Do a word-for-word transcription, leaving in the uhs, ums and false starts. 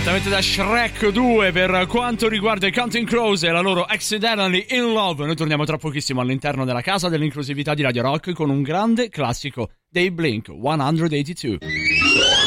Direttamente da Shrek due per quanto riguarda i Counting Crows e la loro Accidentally in Love. Noi torniamo tra pochissimo all'interno della casa dell'inclusività di Radio Rock con un grande classico dei Blink centottantadue.